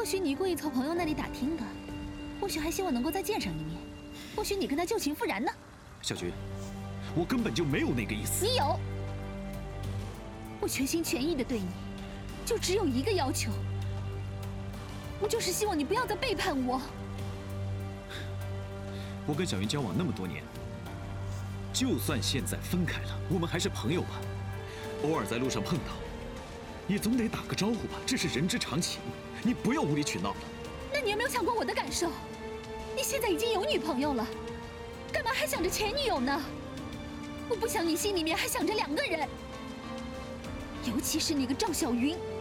或许你故意从朋友那里打听的，或许还希望能够再见上一面，或许你跟他旧情复燃呢。 小菊，我根本就没有那个意思。 你有。我全心全意的对你，就只有一个要求，我就是希望你不要再背叛我。 我跟小云交往那么多年，就算现在分开了，我们还是朋友吧。偶尔在路上碰到，也总得打个招呼吧，这是人之常情。你不要无理取闹了。 那你有没有想过我的感受？你现在已经有女朋友了，干嘛还想着前女友呢？我不想你心里面还想着2个人，尤其是那个赵小云。